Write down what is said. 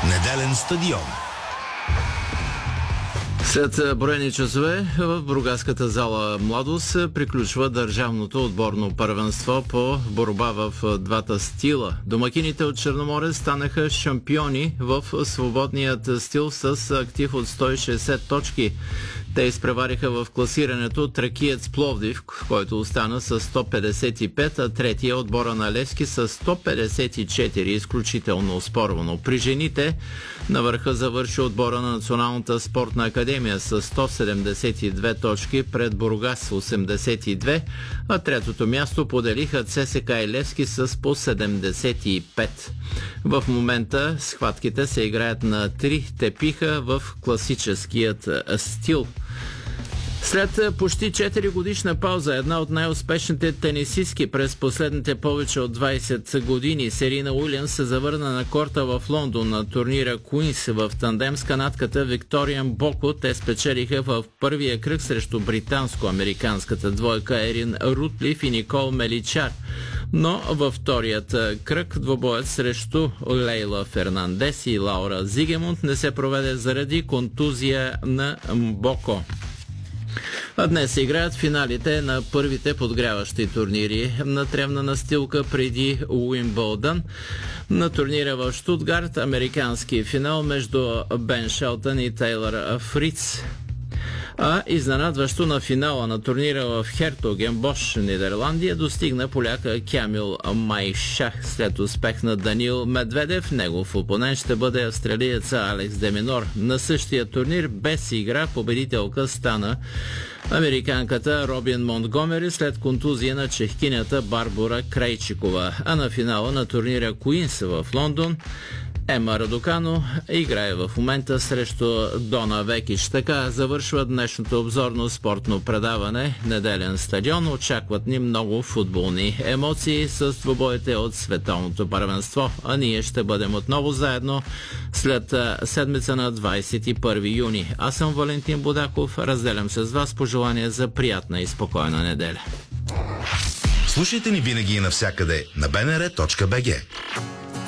Неделен стадион. След броени часове в бургаската зала Младост приключва държавното отборно първенство по борба в двата стила. Домакините от Черноморец станаха шампиони в свободният стил с актив от 160 точки. Те изпревариха в класирането Тракиец Пловдив, който остана с 155, а третия отбора на Левски с 154, изключително оспорвано. При жените на върха завърши отбора на Националната спортна академия с 172 точки пред Бургас 82, а третото място поделиха ЦСКА и Левски с по 75. В момента схватките се играят на 3 тепиха в класическият стил. След почти 4 годишна пауза, една от най-успешните тенисистки през последните повече от 20 години, Серина Уилямс, се завърна на корта в Лондон на турнира Куинс в тандем с канадката Виктория Мбоко. Те спечелиха в първия кръг срещу британско-американската двойка Ерин Рутлиф и Никол Меличар. Но във вторият кръг двобоят срещу Лейла Фернандес и Лаура Зигемунд не се проведе заради контузия на Мбоко. А днес се играят финалите на първите подгряващи турнири на тревна настилка преди Уимбълдън. На турнира в Щутгарт американски финал между Бен Шелтън и Тейлър Фриц. А изненадващо на финала на турнира в Хертогенбош, Нидерландия, достигна поляка Кямил Майшах след успех на Данил Медведев. Негов опонент ще бъде австралиеца Алекс Деминор. На същия турнир без игра победителка стана американката Робин Монтгомери след контузия на чехкинята Барбара Крайчикова. А на финала на турнира Куинс в Лондон Ема Радокано играе в момента срещу Дона Векич. Така завършва днешното обзорно спортно предаване Неделен стадион. Очакват ни много футболни емоции с двубоите от световното първенство. А ние ще бъдем отново заедно след седмица на 21 юни. Аз съм Валентин Будаков. Разделям се с вас пожелания за приятна и спокойна неделя. Слушайте ни винаги и навсякъде на bnr.bg.